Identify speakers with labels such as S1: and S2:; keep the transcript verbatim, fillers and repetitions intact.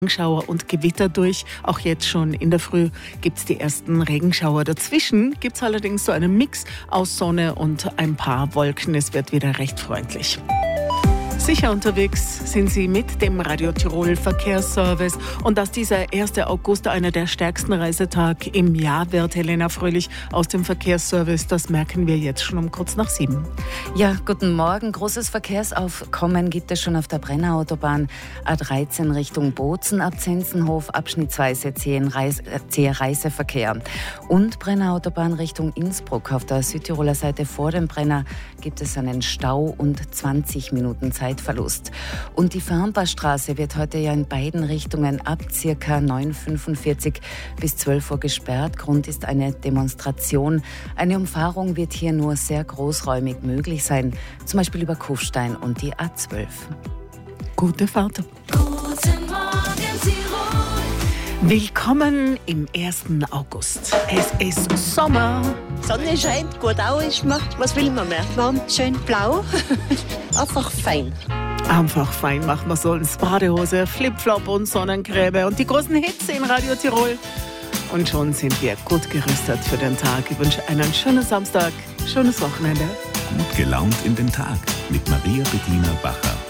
S1: Regenschauer und Gewitter durch. Auch jetzt schon in der Früh gibt es die ersten Regenschauer. Dazwischen gibt es allerdings so einen Mix aus Sonne und ein paar Wolken. Es wird wieder recht freundlich. Sicher unterwegs sind Sie mit dem Radio Tirol Verkehrsservice. Und dass dieser erste August einer der stärksten Reisetage im Jahr wird, Helena Fröhlich aus dem Verkehrsservice, das merken wir jetzt schon um kurz nach sieben.
S2: Ja, guten Morgen. Großes Verkehrsaufkommen gibt es schon auf der Brenner Autobahn A dreizehn Richtung Bozen ab Zenzenhof, abschnittsweise C-Reiseverkehr. Und Brenner Autobahn Richtung Innsbruck. Auf der Südtiroler Seite vor dem Brenner gibt es einen Stau und zwanzig Minuten Zeit. Verlust. Und die Farnbachstraße wird heute ja in beiden Richtungen ab ca. neun Uhr fünfundvierzig bis zwölf Uhr gesperrt. Grund ist eine Demonstration. Eine Umfahrung wird hier nur sehr großräumig möglich sein, zum Beispiel über Kufstein und die A zwölf.
S1: Gute Fahrt.
S3: Guten Morgen, Tirol.
S1: Willkommen im ersten August. Es ist Sommer.
S4: Sonne scheint, gut auch ist man. Was will man mehr? Warm, schön blau. Einfach fein.
S1: Einfach fein machen wir so ins Badehose, Flipflop und Sonnencreme und die großen Hits in Radio Tirol. Und schon sind wir gut gerüstet für den Tag. Ich wünsche einen schönen Samstag, schönes Wochenende.
S5: Gut gelaunt in den Tag mit Maria Bettina Bacher.